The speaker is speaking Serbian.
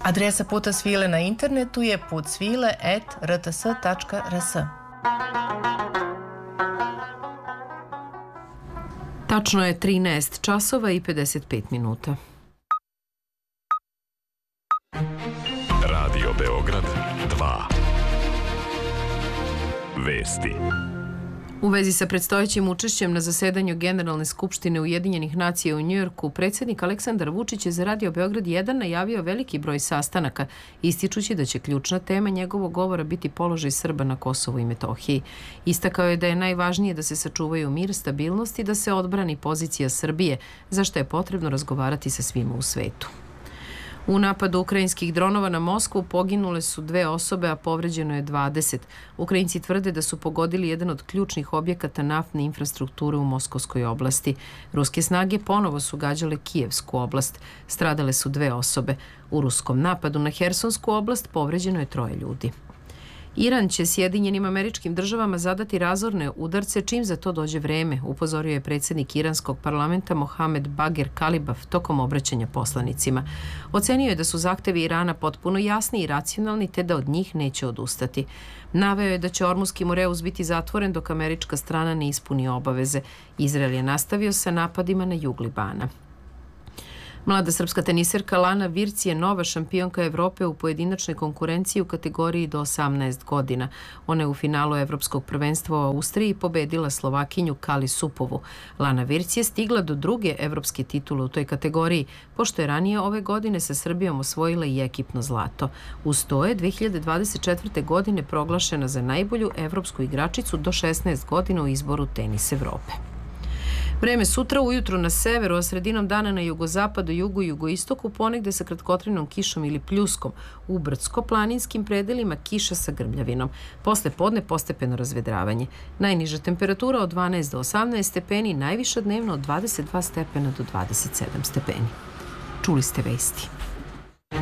Adresa Puta svile na internetu je putsvile@rts.rs. Tačno je 13 časova i 55 minuta. Radio Beograd 2. Vesti. U vezi sa predstojećim učešćem na zasedanju Generalne skupštine Ujedinjenih nacija u Njujorku, predsjednik Aleksandar Vučić je za Radio Beograd 1 najavio veliki broj sastanaka, ističući da će ključna tema njegovog govora biti položaj Srba na Kosovu i Metohiji. Istakao je da je najvažnije da se sačuvaju mir, stabilnost i da se odbrani pozicija Srbije, za što je potrebno razgovarati sa svima u svetu. U napadu ukrajinskih dronova na Moskvu poginule su 2 osobe, a povređeno je 20. Ukrajinci tvrde da su pogodili jedan od ključnih objekata naftne infrastrukture u Moskovskoj oblasti. Ruske snage ponovo su gađale Kijevsku oblast. Stradale su 2 osobe. U ruskom napadu na Hersonsku oblast povređeno je 3 ljudi. Iran će Sjedinjenim Američkim Državama zadati razorne udarce čim za to dođe vreme, upozorio je predsjednik iranskog parlamenta Mohamed Bagher Kalibaf tokom obraćanja poslanicima. Ocenio je da su zahtevi Irana potpuno jasni i racionalni, te da od njih neće odustati. Naveo je da će Ormuski Moreus biti zatvoren dok američka strana ne ispuni obaveze. Izrael je nastavio sa napadima na jug Libana. Mlada srpska teniserka Lana Virc je nova šampionka Evrope u pojedinačnoj konkurenciji u kategoriji do 18 godina. Ona je u finalu Evropskog prvenstva u Austriji pobedila Slovakinju Kali Supovu. Lana Virc je stigla do 2. evropske titule u toj kategoriji, pošto je ranije ove godine sa Srbijom osvojila i ekipno zlato. Uz to je 2024. godine proglašena za najbolju evropsku igračicu do 16 godina u izboru Tenis Evrope. Vreme sutra ujutru na severu, a sredinom dana na jugozapadu, jugu i jugoistoku ponegde sa kratkotrajnom kišom ili pljuskom. U brdsko-planinskim predelima kiša sa grmljavinom. Posle podne postepeno razvedravanje. Najniža temperatura od 12 do 18 stepeni, najviša dnevno od 22 stepena do 27 stepeni. Čuli ste vesti.